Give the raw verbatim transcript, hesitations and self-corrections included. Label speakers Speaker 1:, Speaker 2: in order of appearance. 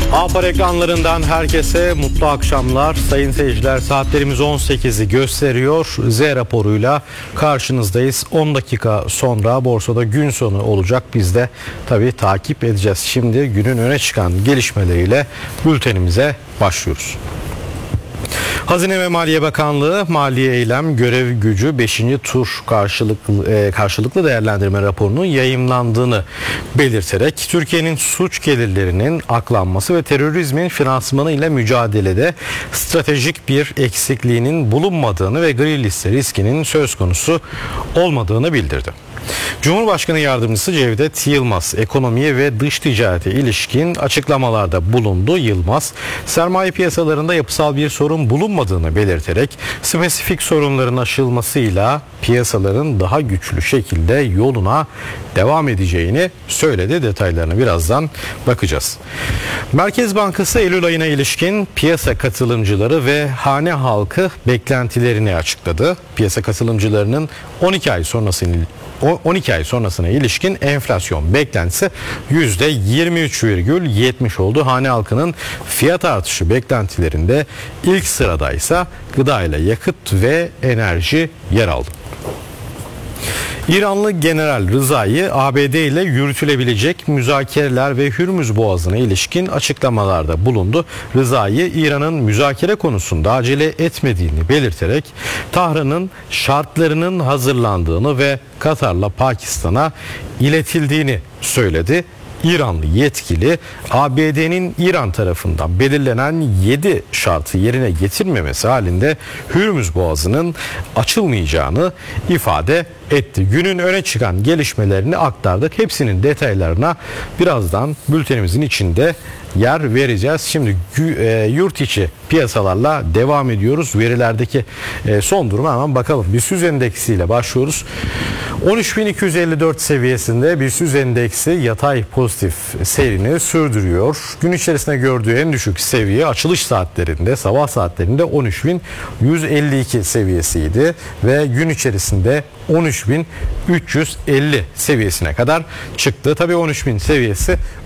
Speaker 1: Apar ekranlarından herkese mutlu akşamlar. Sayın seyirciler, saatlerimiz on sekizi gösteriyor. Z raporuyla karşınızdayız. on dakika sonra borsada gün sonu olacak. Biz de tabii takip edeceğiz. Şimdi günün öne çıkan gelişmeleriyle bültenimize başlıyoruz. Hazine ve Maliye Bakanlığı Maliye Eylem Görev Gücü beşinci tur karşılıklı, e, karşılıklı değerlendirme raporunun yayımlandığını belirterek Türkiye'nin suç gelirlerinin aklanması ve terörizmin finansmanı ile mücadelede stratejik bir eksikliğinin bulunmadığını ve gri liste riskinin söz konusu olmadığını bildirdi. Cumhurbaşkanı Yardımcısı Cevdet Yılmaz ekonomiye ve dış ticarete ilişkin açıklamalarda bulundu. Yılmaz, sermaye piyasalarında yapısal bir sorun bulunmadığını belirterek spesifik sorunların aşılmasıyla piyasaların daha güçlü şekilde yoluna devam edeceğini söyledi. Detaylarına birazdan bakacağız. Merkez Bankası Eylül ayına ilişkin piyasa katılımcıları ve hane halkı beklentilerini açıkladı. Piyasa katılımcılarının on iki ay sonrasını on iki ay sonrasına ilişkin enflasyon beklentisi yüzde yirmi üç virgül yetmiş oldu. Hane halkının fiyat artışı beklentilerinde ilk sırada ise gıda ile yakıt ve enerji yer aldı. İranlı General Rıza'yı A B D ile yürütülebilecek müzakereler ve Hürmüz Boğazı'na ilişkin açıklamalarda bulundu. Rıza'yı İran'ın müzakere konusunda acele etmediğini belirterek Tahran'ın şartlarının hazırlandığını ve Katar'la Pakistan'a iletildiğini söyledi. İranlı yetkili A B D'nin İran tarafından belirlenen yedi şartı yerine getirmemesi halinde Hürmüz Boğazı'nın açılmayacağını ifade etti. Günün öne çıkan gelişmelerini aktardık. Hepsinin detaylarına birazdan bültenimizin içinde yer vereceğiz. Şimdi yurt içi piyasalarla devam ediyoruz. Verilerdeki son duruma hemen bakalım. BIST endeksiyle başlıyoruz. on üç bin iki yüz elli dört seviyesinde BIST endeksi yatay pozitif seyrini sürdürüyor. Gün içerisinde gördüğü en düşük seviye açılış saatlerinde, sabah saatlerinde on üç bin yüz elli iki seviyesiydi ve gün içerisinde on üç bin üç yüz elli seviyesine kadar çıktı. Tabii on üç bin seviyesi